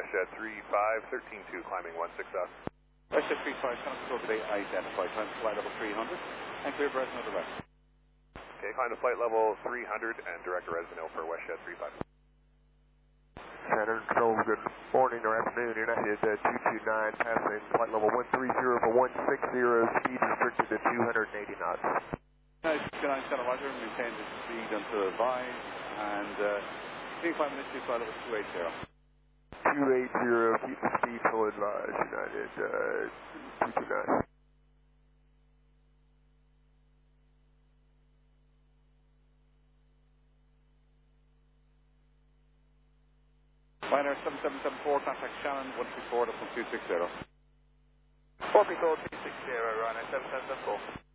WestJet 35, 13-2, climbing 16 up. WestJet 35, control today, identified. Time to flight level 300, and clear for Resident Hill. Okay, climb to flight level 300 and direct to Resident Hill for WestJet 35. Saturn Control, good morning or afternoon. United 229, passing flight level 130 for 160, speed restricted to 280 knots. Nice, Santa Roger, maintain the speed until advised, and clean climb initially flight level 280. 280, keep the speed full advised, United 229. Ryanair 7774, contact Shannon 134.260. 4 people 260, Ryanair 7774.